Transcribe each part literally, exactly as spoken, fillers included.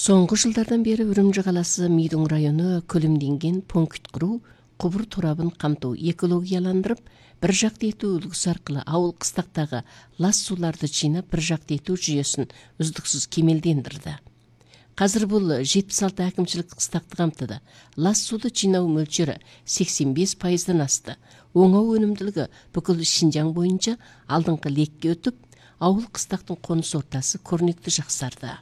Соңғы жылдардан бері Үрімжі қаласы Мидың районы көлемденген пункт құру, құбыр торабын қамту, экологияландырып, бір жақты ету үлгісі арқылы ауыл қыстақтағы лас суларды жинап, бір жақты ету жүйесін үздіксіз кемелдендірді. Қазір бұл жетпіс алты әкімшілік қыстақты қамтыды. Лас суды жинау мөлшері сексен бес пайыздан асты. Оңау өнімділігі бүкіл Шинжаң бойынша алдыңғы лекке өтіп, ауыл қыстақтың қоныс ортасы көрнекті жақсарды.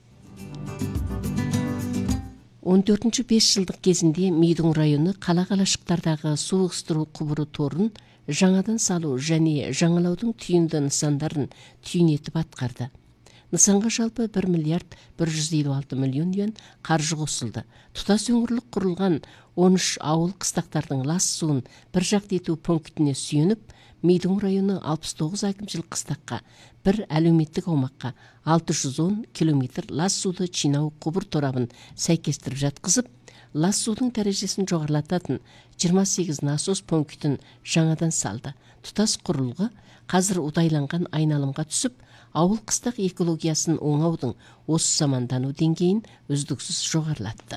он төртінші бес жылдық кезінде Мидың районы қала-қалашықтардағы су ығыстыру құбыры торын жаңадан салу және жаңалаудың түйінді нысандарын түйін етіп атқарды. Нысанға жалпы бір миллиард бір жүз елу алты миллион юан қаржы қосылды. Тұтас өңірлік құрылған он үш ауыл қыстақтардың лас суын бір жақты ету пунктіне сүйеніп, Мидың районы алпыс тоғыз әкімшілік қыстаққа, бір әлеуметтік аумаққа алты жүз он километр лас суды жинау құбыр торабын сәйкестіріп жатқызып, лас судың дәрежесін жоғарылататын жиырма сегіз насос пунктін жаңадан салды. Тұтас құрылғы қазір удайланған айналымға түсіп, ауыл қыстақ экологиясын оңаудың осы замандану деңгейін үздіксіз жоғарылатты.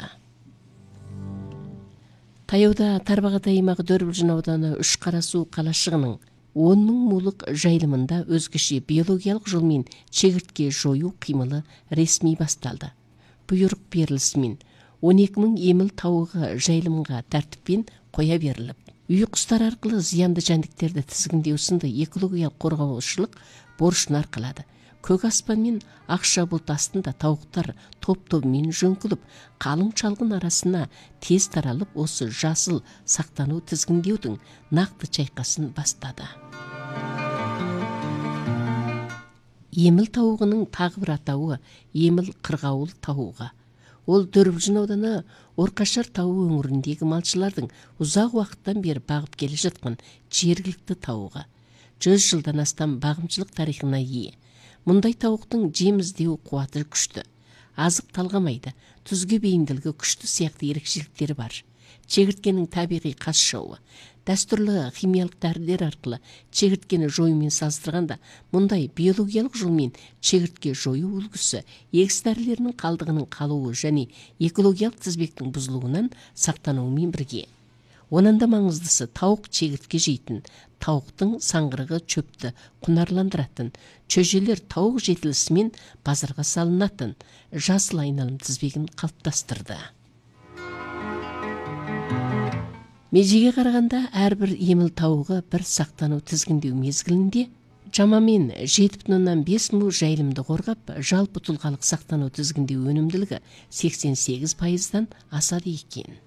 Таяуда Тарбағатай аймағы Дөрбілжін ауданы үш қарасу қалашығының он мың мулық жайылымында өзгеше биологиялық жолмен чегіртке жою қимылы ресми басталды. Бұйрық берілісімен он екі мың еміл тауығы жайылымға тәртіппен қоя беріліп, үй құстар арқылы зиянды жәндіктерді тізгіндеу сынды экологиялық қорғаушылық борышын арқалады. Көк аспан мен ақша бұлт астында тауықтар топ-тобымен жөңкіліп, қалың шалғын арасына тез таралып, осы жасыл сақтану тізгіндеудің нақты чайқасын бастады. Еміл тауығының тағы бір атауы еміл қырғауыл тауығы. Ол Дөрбілжін ауданы Орқашар тауы өңіріндегі малшылардың ұзақ уақыттан бері бағып келе жатқан жергілікті тауығы. жүз жылдан астам бағымшылық тарихына ие. Мұндай тауықтың жем іздеу қуаты күшті. Азық талғамайды, тұзге бейімділігі күшті сияқты ерекшеліктері бар. Чегірткенің табиғи қас жауы. Дәстүрлі химиялық дәрілер арқылы чегірткені жоюмен салыстырғанда, мұндай биологиялық жолмен чегіртке жою үлгісі егіс дәрілерінің қалдығының қалуы және экологиялық тізбектің бұзылуынан сақтануымен бірге. Онан да маңыздысы тауық чегіртке жейтін, тауықтың саңғырығы чөпті құнарландыратын, чөжелер тауық жетілісімен базарға салынатын жасыл айналым тізбегін қалыптастырды. Межеге қарағанда әрбір еміл тауығы бір сақтану тізгіндеу мезгілінде шамамен жеті бүтін оннан бес мың жайылымды қорғап, жалпы тұлғалық сақтану тізгіндеу өнімділігі сексен сегіз пайыздан асады екен.